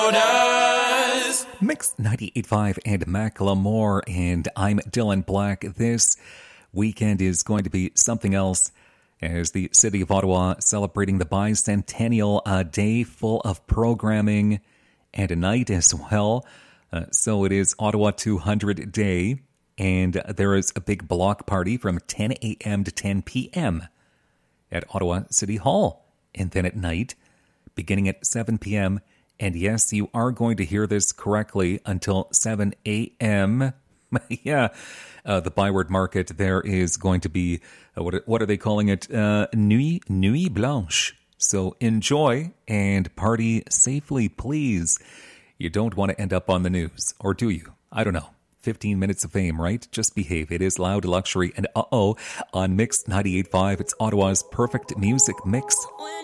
Mix 98.5 and Macklemore, and I'm Dylan Black. This weekend is going to be something else as the City of Ottawa celebrating the bicentennial, a day full of programming and a night as well. So it is Ottawa 200 Day, and there is a big block party from 10 a.m. to 10 p.m. at Ottawa City Hall. And then at night, beginning at 7 p.m., and yes, you are going to hear this correctly, until 7 a.m. Yeah, the Byward Market, there is going to be, what are they calling it? Nuit Blanche. So enjoy and party safely, please. You don't want to end up on the news, or do you? I don't know. 15 minutes of fame, right? Just behave. It is Loud Luxury. And on Mix 98.5, it's Ottawa's perfect music mix.